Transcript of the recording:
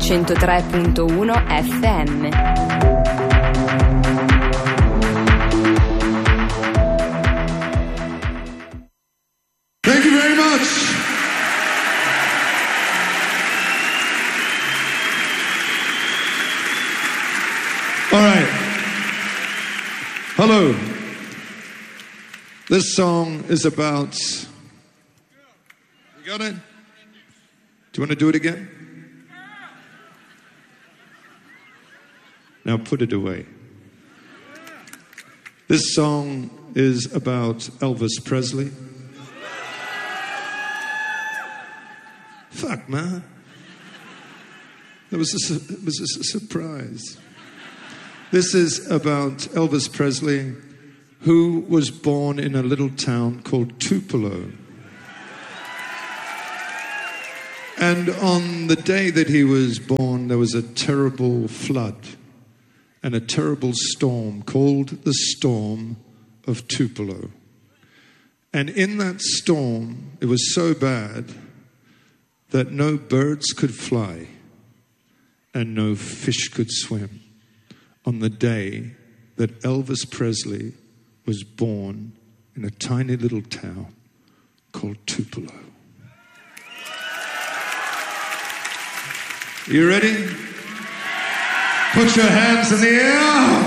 103.1 FM. Thank you very much. All right. Hello. This song is about... You got it? Do you want to do it again? Now put it away. This song is about Elvis Presley. Fuck, man. It was a surprise. This is about Elvis Presley, who was born in a little town called Tupelo. And on the day that he was born, there was a terrible flood and a terrible storm called the Storm of Tupelo. And in that storm, it was so bad that no birds could fly and no fish could swim on the day that Elvis Presley was born in a tiny little town called Tupelo. You ready? Put your hands in the air.